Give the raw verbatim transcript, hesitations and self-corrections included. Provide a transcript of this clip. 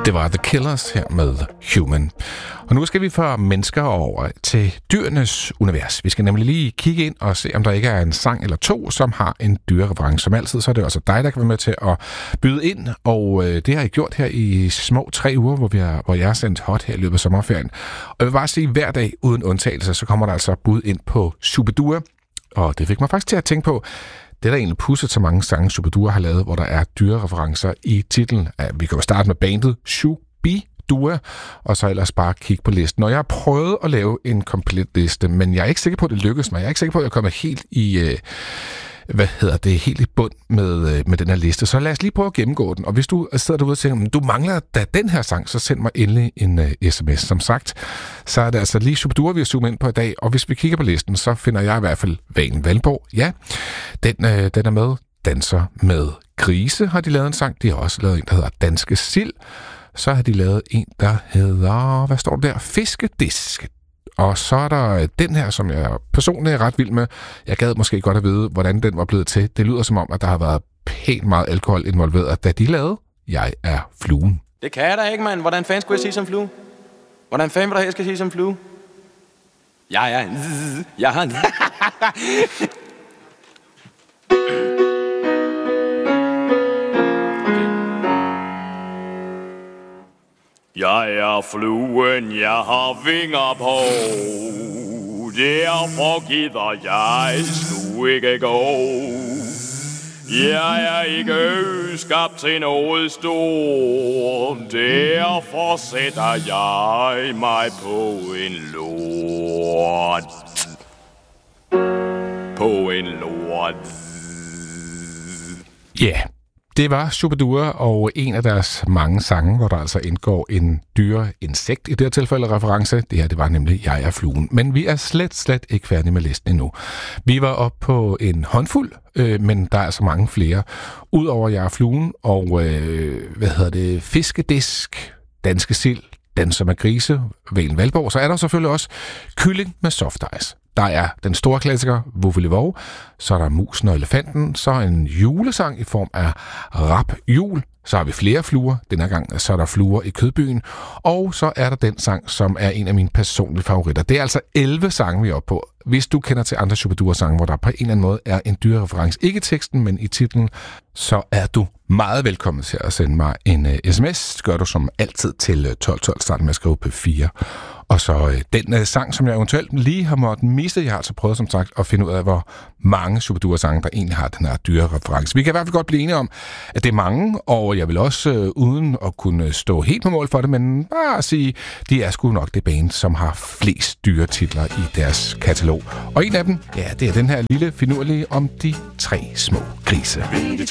Det var The Killers her med Human. Og nu skal vi fra mennesker over til dyrenes univers. Vi skal nemlig lige kigge ind og se, om der ikke er en sang eller to, som har en dyrereference. Som altid, så er det også dig, der kan være med til at byde ind. Og øh, det har jeg gjort her i små tre uger, hvor, vi har, hvor jeg har sendt hot her i løbet af sommerferien. Og jeg vil bare sige, at hver dag uden undtagelse, så kommer der altså bud ind på Shubidua. Og det fik mig faktisk til at tænke på, det er der egentlig pudset så mange sange, Shubidua har lavet, hvor der er dyrereferencer i titlen. Vi kan jo starte med bandet Shubidua, og så ellers bare kigge på listen. Og jeg har prøvet at lave en komplet liste, men jeg er ikke sikker på, at det lykkes mig. Jeg er ikke sikker på, at jeg kommer helt i... Øh, hvad hedder det, helt i bund med, med den her liste. Så lad os lige prøve at gennemgå den. Og hvis du sidder derude og tænker, du mangler da den her sang, så send mig endelig en uh, sms. Som sagt, så er det altså lige Shubidua, vi har zoomet ind på i dag. Og hvis vi kigger på listen, så finder jeg i hvert fald Valen Valborg. Ja, den, uh, den er med. Danser med grise har de lavet en sang. De har også lavet en, der hedder Danske Sild. Så har de lavet en, der hedder, hvad står der? Fiskedisk. Og så er der den her, som jeg personligt er ret vild med. Jeg gad måske godt at vide, hvordan den var blevet til. Det lyder som om, at der har været pænt meget alkohol involveret, da de lavede Jeg er fluen. Det kan jeg da ikke, mand. Hvordan fanden skulle jeg sige som flue? Hvordan fanden vil der helst skal sige som flue? Jeg er... Jeg har... Jeg er fluen, jeg har vinger på. Derfor gider jeg sgu ikke gå. Jeg er ikke skabt til noget stort. Derfor sætter jeg mig på en lort. På en lort. Ja. Yeah. Det var Shubidua og en af deres mange sange, hvor der altså indgår en dyreinsekt, i det her tilfælde reference. Det her, det var nemlig Jeg er fluen. Men vi er slet, slet ikke færdige med listen endnu. Vi var oppe på en håndfuld, øh, men der er altså mange flere. Udover Jeg er fluen og, øh, hvad hedder det, Fiskedisk, Danske Sild, Danser med grise, Valen Valborg, så er der selvfølgelig også Kylling med soft ice. Der er den store klassiker, Vuveli-Vov, så er der Musen og Elefanten, så en julesang i form af Rap Jul, så har vi flere fluer, denne gang så er der Fluer i Kødbyen, og så er der den sang, som er en af mine personlige favoritter. Det er altså elleve sange, vi er oppe på. Hvis du kender til andre Shubidua-sange, hvor der på en eller anden måde er en dyrereference, ikke i teksten, men i titlen, så er du meget velkommen til at sende mig en uh, sms. Det gør du som altid til tolv tolv, starten med at skrive P fire. Og så øh, den øh, sang, som jeg eventuelt lige har måttet miste, jeg har altså prøvet som sagt at finde ud af, hvor mange Shubidua-sange, der egentlig har den her dyrereference. Vi kan i hvert fald godt blive enige om, at det er mange, og jeg vil også, øh, uden at kunne stå helt på mål for det, men bare sige, de er sgu nok det band, som har flest dyretitler i deres katalog. Og en af dem, ja, det er den her lille finurlige om de tre små grise.